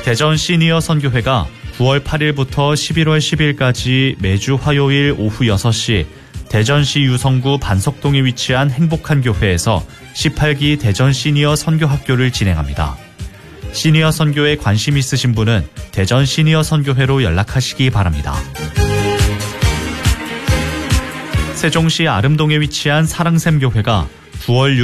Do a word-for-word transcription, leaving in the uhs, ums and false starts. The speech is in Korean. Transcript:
대전 시니어 선교회가 구월 팔일부터 십일월 십일까지 매주 화요일 오후 여섯 시 대전시 유성구 반석동에 위치한 행복한 교회에서 십팔 기 대전 시니어 선교학교를 진행합니다. 시니어 선교에 관심 있으신 분은 대전 시니어 선교회로 연락하시기 바랍니다. 세종시 아름동에 위치한 사랑샘 교회가 구월